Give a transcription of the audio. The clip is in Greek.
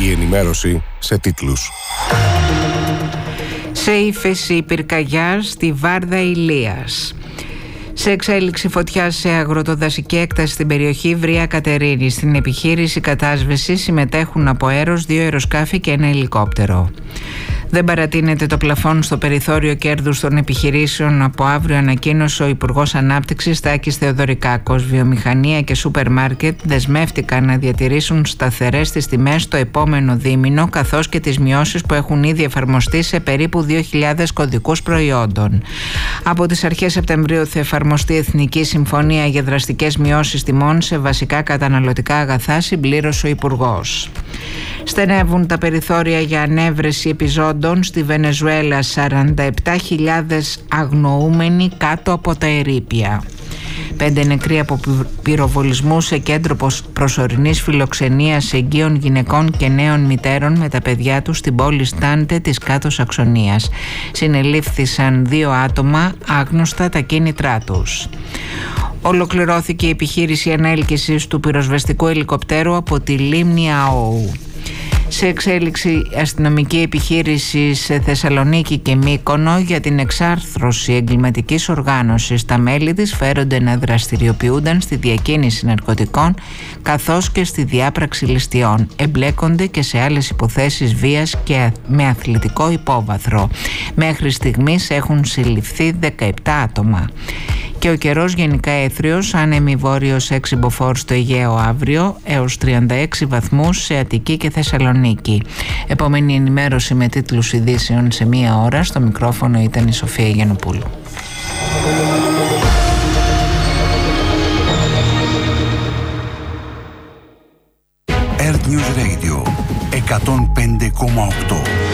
Η ενημέρωση σε τίτλους. Σε ύφεση πυρκαγιά στη Βάρδα Ηλίας. Σε εξέλιξη φωτιά σε αγροτοδασική έκταση στην περιοχή Βρία Κατερίνη. Στην επιχείρηση κατάσβεσης συμμετέχουν από αέρος 2 αεροσκάφη και 1 ελικόπτερο. Δεν παρατείνεται το πλαφόν στο περιθώριο κέρδους των επιχειρήσεων. Από αύριο, ανακοίνωσε ο Υπουργός Ανάπτυξης Τάκης Θεοδωρικάκος. Βιομηχανία και σούπερ μάρκετ δεσμεύτηκαν να διατηρήσουν σταθερές τις τιμές το επόμενο δίμηνο, καθώς και τις μειώσεις που έχουν ήδη εφαρμοστεί σε περίπου 2.000 κωδικούς προϊόντων. Από τις αρχές Σεπτεμβρίου θα εφαρμοστεί Εθνική Συμφωνία για δραστικές μειώσεις τιμών σε βασικά καταναλωτικά αγαθά, συμπλήρωσε ο Υπουργός. Στενεύουν τα περιθώρια για ανέβρεση επιζώντων στη Βενεζουέλα. 47.000 αγνοούμενοι κάτω από τα ερείπια. 5 νεκροί από πυροβολισμού σε κέντρο προσωρινής φιλοξενίας εγγύων γυναικών και νέων μητέρων με τα παιδιά τους στην πόλη Στάντε της Κάτω Σαξονίας. Συνελήφθησαν 2 άτομα, άγνωστα τα κίνητρά τους. Ολοκληρώθηκε η επιχείρηση ανέλκυσης του πυροσβεστικού ελικοπτέρου από τη λίμνη Αόου. Σε εξέλιξη αστυνομική επιχείρηση σε Θεσσαλονίκη και Μύκονο για την εξάρθρωση εγκληματικής οργάνωσης. Τα μέλη της φέρονται να δραστηριοποιούνταν στη διακίνηση ναρκωτικών καθώς και στη διάπραξη ληστειών. Εμπλέκονται και σε άλλες υποθέσεις βίας και με αθλητικό υπόβαθρο. Μέχρι στιγμής έχουν συλληφθεί 17 άτομα. Και ο καιρός γενικά έθριος, άνεμη βόρειος 6 μποφόρ στο Αιγαίο αύριο έως 36 βαθμούς σε Αττική και Θεσσαλονίκη. Επόμενη ενημέρωση με τίτλους ειδήσεων σε 1 ώρα. Στο μικρόφωνο ήταν η Σοφία Γιαννοπούλου. Earth News Radio 105,8